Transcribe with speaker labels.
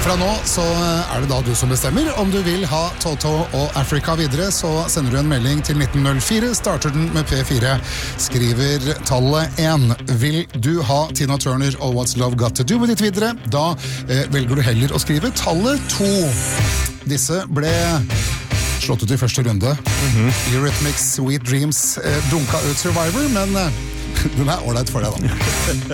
Speaker 1: fra nå så det da du som bestemmer. Om du vil ha Toto og Africa videre, så sender du en melding til 1904, starter den med P4, skriver tallet 1. Vil du ha Tina Turner og What's Love Got To Do med ditt videre? Da velger du heller å skrive tallet 2. Disse ble slått ut i første runde. Eurythmics Sweet Dreams dunka ut Survivor, men den ordentlig for deg da.